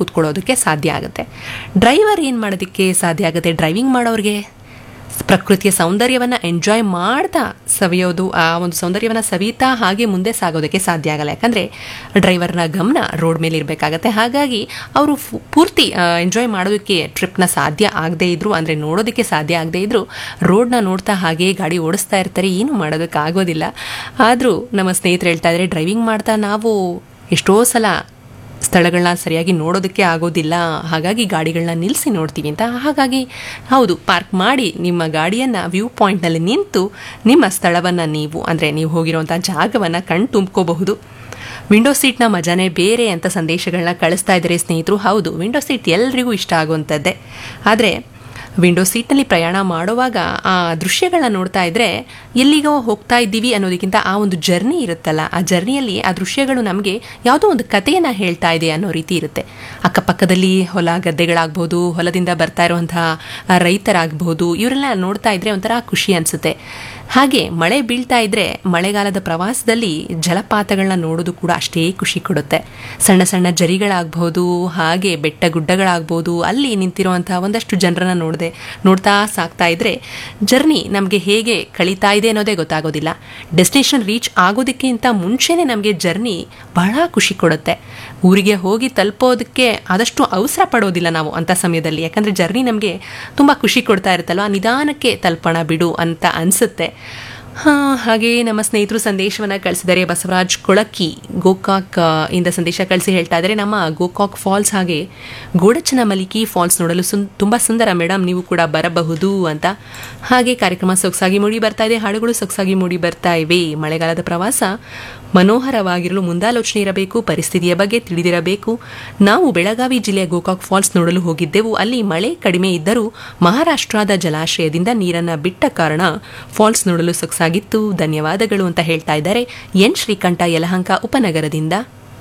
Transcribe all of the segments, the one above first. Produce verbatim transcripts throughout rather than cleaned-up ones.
ಕೂತ್ಕೊಳ್ಳೋದಕ್ಕೆ ಸಾಧ್ಯ ಆಗುತ್ತೆ. ಡ್ರೈವರ್ ಏನು ಮಾಡೋದಕ್ಕೆ ಸಾಧ್ಯ ಆಗುತ್ತೆ? ಡ್ರೈವಿಂಗ್ ಮಾಡೋರಿಗೆ ಪ್ರಕೃತಿಯ ಸೌಂದರ್ಯವನ್ನು ಎಂಜಾಯ್ ಮಾಡ್ತಾ ಸವಿಯೋದು, ಆ ಒಂದು ಸೌಂದರ್ಯವನ್ನು ಸವಿತಾ ಹಾಗೆ ಮುಂದೆ ಸಾಗೋದಕ್ಕೆ ಸಾಧ್ಯ ಆಗಲ್ಲ. ಯಾಕಂದರೆ ಡ್ರೈವರ್ನ ಗಮನ ರೋಡ್ ಮೇಲೆ ಇರಬೇಕಾಗತ್ತೆ. ಹಾಗಾಗಿ ಅವರು ಪೂರ್ತಿ ಎಂಜಾಯ್ ಮಾಡೋದಕ್ಕೆ ಟ್ರಿಪ್ನ ಸಾಧ್ಯ ಆಗದೇ ಇದ್ದರು, ಅಂದರೆ ನೋಡೋದಕ್ಕೆ ಸಾಧ್ಯ ಆಗದೇ ಇದ್ದರು, ರೋಡ್ನ ನೋಡ್ತಾ ಹಾಗೆ ಗಾಡಿ ಓಡಿಸ್ತಾ ಇರ್ತಾರೆ, ಏನೂ ಮಾಡೋದಕ್ಕೆ ಆಗೋದಿಲ್ಲ. ಆದರೂ ನಮ್ಮ ಸ್ನೇಹಿತರು ಹೇಳ್ತಾ ಇದ್ದಾರೆ, ಡ್ರೈವಿಂಗ್ ಮಾಡ್ತಾ ನಾವು ಎಷ್ಟೋ ಸಲ ಸ್ಥಳಗಳನ್ನ ಸರಿಯಾಗಿ ನೋಡೋದಕ್ಕೆ ಆಗೋದಿಲ್ಲ, ಹಾಗಾಗಿ ಗಾಡಿಗಳನ್ನ ನಿಲ್ಲಿಸಿ ನೋಡ್ತೀವಿ ಅಂತ. ಹಾಗಾಗಿ ಹೌದು, ಪಾರ್ಕ್ ಮಾಡಿ ನಿಮ್ಮ ಗಾಡಿಯನ್ನು ವ್ಯೂ ಪಾಯಿಂಟ್ನಲ್ಲಿ ನಿಂತು ನಿಮ್ಮ ಸ್ಥಳವನ್ನು ನೀವು, ಅಂದರೆ ನೀವು ಹೋಗಿರೋಂಥ ಜಾಗವನ್ನು ಕಣ್ ತುಂಬ್ಕೋಬಹುದು. ವಿಂಡೋ ಸೀಟ್ನ ಮಜಾನೇ ಬೇರೆ ಅಂತ ಸಂದೇಶಗಳನ್ನ ಕಳಿಸ್ತಾ ಇದ್ದಾರೆ ಸ್ನೇಹಿತರು. ಹೌದು, ವಿಂಡೋ ಸೀಟ್ ಎಲ್ರಿಗೂ ಇಷ್ಟ ಆಗುವಂಥದ್ದೇ. ಆದರೆ ವಿಂಡೋ ಸೀಟ್ನಲ್ಲಿ ಪ್ರಯಾಣ ಮಾಡುವಾಗ ಆ ದೃಶ್ಯಗಳನ್ನ ನೋಡ್ತಾ ಇದ್ದರೆ ಎಲ್ಲಿಗೋ ಹೋಗ್ತಾ ಇದ್ದೀವಿ ಅನ್ನೋದಕ್ಕಿಂತ ಆ ಒಂದು ಜರ್ನಿ ಇರುತ್ತಲ್ಲ, ಆ ಜರ್ನಿಯಲ್ಲಿ ಆ ದೃಶ್ಯಗಳು ನಮಗೆ ಯಾವುದೋ ಒಂದು ಕಥೆಯನ್ನು ಹೇಳ್ತಾ ಇದೆ ಅನ್ನೋ ರೀತಿ ಇರುತ್ತೆ. ಅಕ್ಕಪಕ್ಕದಲ್ಲಿ ಹೊಲ ಗದ್ದೆಗಳಾಗ್ಬೋದು, ಹೊಲದಿಂದ ಬರ್ತಾ ಇರುವಂತಹ ರೈತರಾಗ್ಬೋದು, ಇವರೆಲ್ಲ ನೋಡ್ತಾ ಇದ್ರೆ ಒಂಥರ ಖುಷಿ ಅನಿಸುತ್ತೆ. ಹಾಗೆ ಮಳೆ ಬೀಳ್ತಾ ಇದ್ರೆ ಮಳೆಗಾಲದ ಪ್ರವಾಸದಲ್ಲಿ ಜಲಪಾತಗಳನ್ನ ನೋಡೋದು ಕೂಡ ಅಷ್ಟೇ ಖುಷಿ ಕೊಡುತ್ತೆ. ಸಣ್ಣ ಸಣ್ಣ ಜರಿಗಳಾಗ್ಬೋದು, ಹಾಗೆ ಬೆಟ್ಟ ಗುಡ್ಡಗಳಾಗ್ಬೋದು, ಅಲ್ಲಿ ನಿಂತಿರುವಂತಹ ಒಂದಷ್ಟು ಜನರನ್ನ ನೋಡದೆ ನೋಡ್ತಾ ಸಾಕ್ತಾ ಇದ್ರೆ ಜರ್ನಿ ನಮಗೆ ಹೇಗೆ ಕಳೀತಾ ಇದೆ ಅನ್ನೋದೇ ಗೊತ್ತಾಗೋದಿಲ್ಲ. ಡೆಸ್ಟಿನೇಷನ್ ರೀಚ್ ಆಗೋದಕ್ಕಿಂತ ಮುಂಚೆನೇ ನಮಗೆ ಜರ್ನಿ ಬಹಳ ಖುಷಿ ಕೊಡುತ್ತೆ. ಊರಿಗೆ ಹೋಗಿ ತಲುಪೋದಕ್ಕೆ ಆದಷ್ಟು ಅವಸರ ಪಡೋದಿಲ್ಲ ನಾವು ಅಂಥ ಸಮಯದಲ್ಲಿ, ಯಾಕಂದರೆ ಜರ್ನಿ ನಮಗೆ ತುಂಬ ಖುಷಿ ಕೊಡ್ತಾ ಇರುತ್ತಲ್ವ, ನಿಧಾನಕ್ಕೆ ತಲುಪೋಣ ಬಿಡು ಅಂತ ಅನಿಸುತ್ತೆ. ಹಾಂ, ಹಾಗೆ ನಮ್ಮ ಸ್ನೇಹಿತರು ಸಂದೇಶವನ್ನು ಕಳಿಸಿದ್ದಾರೆ. ಬಸವರಾಜ್ ಕೊಳಕ್ಕಿ ಗೋಕಾಕ್ ಇಂದ ಸಂದೇಶ ಕಳಿಸಿ ಹೇಳ್ತಾ ಇದ್ದಾರೆ, ನಮ್ಮ ಗೋಕಾಕ್ ಫಾಲ್ಸ್ ಹಾಗೆ ಗೋಡಚನ ಮಲಿಕಿ ಫಾಲ್ಸ್ ನೋಡಲು ಸುನ್ ತುಂಬ ಸುಂದರ ಮೇಡಮ್, ನೀವು ಕೂಡ ಬರಬಹುದು ಅಂತ. ಹಾಗೆ ಕಾರ್ಯಕ್ರಮ ಸೊಗಸಾಗಿ ಮೂಡಿ ಬರ್ತಾ ಇದೆ, ಹಾಡುಗಳು ಸೊಗಸಾಗಿ ಮೂಡಿ ಬರ್ತಾ ಇವೆ. ಮಳೆಗಾಲದ ಪ್ರವಾಸ ಮನೋಹರವಾಗಿರಲು ಮುಂದಾಲೋಚನೆ ಇರಬೇಕು, ಪರಿಸ್ಥಿತಿಯ ಬಗ್ಗೆ ತಿಳಿದಿರಬೇಕು. ನಾವು ಬೆಳಗಾವಿ ಜಿಲ್ಲೆಯ ಗೋಕಾಕ್ ಫಾಲ್ಸ್ ನೋಡಲು ಹೋಗಿದ್ದೆವು. ಅಲ್ಲಿ ಮಳೆ ಕಡಿಮೆ ಇದ್ದರೂ ಮಹಾರಾಷ್ಟ್ರದ ಜಲಾಶಯದಿಂದ ನೀರನ್ನು ಬಿಟ್ಟ ಕಾರಣ ಫಾಲ್ಸ್ ನೋಡಲು ಸೊಗಸಾಗಿತ್ತು. ಧನ್ಯವಾದಗಳು ಅಂತ ಹೇಳ್ತಾ ಇದ್ದಾರೆ ಎನ್ ಶ್ರೀಕಂಠ ಯಲಹಂಕ ಉಪನಗರದಿಂದ.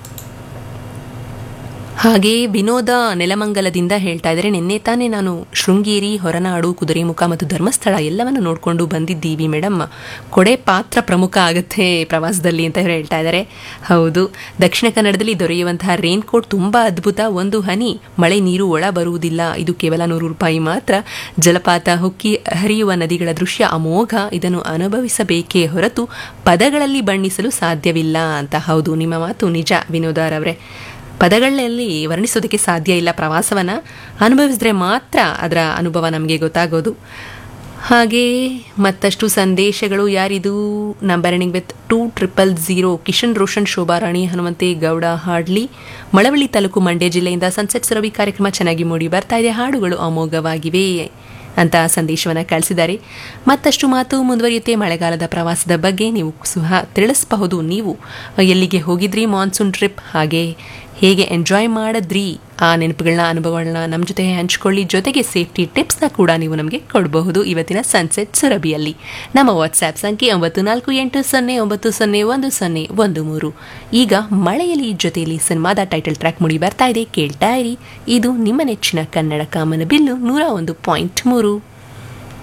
ಹಾಗೆ ವಿನೋದ ನೆಲಮಂಗಲದಿಂದ ಹೇಳ್ತಾ ಇದ್ದಾರೆ, ನಿನ್ನೆ ತಾನೇ ನಾನು ಶೃಂಗೇರಿ, ಹೊರನಾಡು, ಕುದುರೆಮುಖ ಮತ್ತು ಧರ್ಮಸ್ಥಳ ಎಲ್ಲವನ್ನು ನೋಡಿಕೊಂಡು ಬಂದಿದ್ದೀವಿ ಮೇಡಮ್. ಕೊಡೆ ಪಾತ್ರ ಪ್ರಮುಖ ಆಗುತ್ತೆ ಪ್ರವಾಸದಲ್ಲಿ ಅಂತ ಹೇಳ್ತಾ ಇದ್ದಾರೆ. ಹೌದು, ದಕ್ಷಿಣ ಕನ್ನಡದಲ್ಲಿ ದೊರೆಯುವಂತಹ ರೇನ್ ಕೋಟ್ ತುಂಬ ಅದ್ಭುತ. ಒಂದು ಹನಿ ಮಳೆ ನೀರು ಒಳ ಬರುವುದಿಲ್ಲ, ಇದು ಕೇವಲ ನೂರು ರೂಪಾಯಿ ಮಾತ್ರ. ಜಲಪಾತ, ಹುಕ್ಕಿ ಹರಿಯುವ ನದಿಗಳ ದೃಶ್ಯ ಅಮೋಘ, ಇದನ್ನು ಅನುಭವಿಸಬೇಕೇ ಹೊರತು ಪದಗಳಲ್ಲಿ ಬಣ್ಣಿಸಲು ಸಾಧ್ಯವಿಲ್ಲ ಅಂತ. ಹೌದು, ನಿಮ್ಮ ಮಾತು ನಿಜ ವಿನೋದರವರೇ. ಪದಗಳಲ್ಲಿ ವರ್ಣಿಸೋದಕ್ಕೆ ಸಾಧ್ಯ ಇಲ್ಲ. ಪ್ರವಾಸವನ್ನು ಅನುಭವಿಸಿದ್ರೆ ಮಾತ್ರ ಅದರ ಅನುಭವ ನಮಗೆ ಗೊತ್ತಾಗೋದು. ಹಾಗೆ ಮತ್ತಷ್ಟು ಸಂದೇಶಗಳು. ಯಾರಿದು? Numbering with two triple zero Kishan Roshan, Shobharani, ಹನುಮಂತೆ Gowda ಹಾಡ್ಲಿ, ಮಳವಳ್ಳಿ ತಾಲೂಕು, ಮಂಡ್ಯ ಜಿಲ್ಲೆಯಿಂದ. ಸನ್ಸೆಟ್ ಸುರಭಿ ಕಾರ್ಯಕ್ರಮ ಚೆನ್ನಾಗಿ ಮೂಡಿ ಬರ್ತಾ ಇದೆ, ಹಾಡುಗಳು ಅಮೋಘವಾಗಿವೆ ಅಂತ ಸಂದೇಶವನ್ನು ಕಳಿಸಿದ್ದಾರೆ. ಮತ್ತಷ್ಟು ಮಾತು ಮುಂದುವರಿಯುತ್ತೆ. ಮಳೆಗಾಲದ ಪ್ರವಾಸದ ಬಗ್ಗೆ ನೀವು ಸಹ ತಿಳಿಸಬಹುದು. ನೀವು ಎಲ್ಲಿಗೆ ಹೋಗಿದ್ರಿ ಮಾನ್ಸೂನ್ ಟ್ರಿಪ್, ಹಾಗೆ ಹೇಗೆ ಎಂಜಾಯ್ ಮಾಡಿದ್ರಿ, ಆ ನೆನಪುಗಳನ್ನ, ಅನುಭವಗಳನ್ನ ನಮ್ಮ ಜೊತೆ ಹಂಚ್ಕೊಳ್ಳಿ. ಜೊತೆಗೆ ಸೇಫ್ಟಿ ಟಿಪ್ಸ್ನ ಕೂಡ ನೀವು ನಮಗೆ ಕೊಡಬಹುದು ಇವತ್ತಿನ ಸನ್ಸೆಟ್ ಸುರಭಿಯಲ್ಲಿ. ನಮ್ಮ ವಾಟ್ಸ್ಆ್ಯಪ್ ಸಂಖ್ಯೆ ಒಂಬತ್ತು ನಾಲ್ಕು ಎಂಟು ಸೊನ್ನೆ ಒಂಬತ್ತು ಸೊನ್ನೆ ಒಂದು ಸೊನ್ನೆ ಒಂದು ಮೂರು. ಈಗ ಮಳೆಯಲ್ಲಿ ಜೊತೆಯಲ್ಲಿ ಸಿನಿಮಾದ ಟೈಟಲ್ ಟ್ರ್ಯಾಕ್ ಮುಡಿ ಬರ್ತಾ ಇದೆ, ಕೇಳ್ತಾ ಇರಿ. ಇದು ನಿಮ್ಮ ನೆಚ್ಚಿನ ಕನ್ನಡ ಕಾಮನಬಿಲ್ಲು ನೂರ ಒಂದು ಪಾಯಿಂಟ್ ಮೂರು.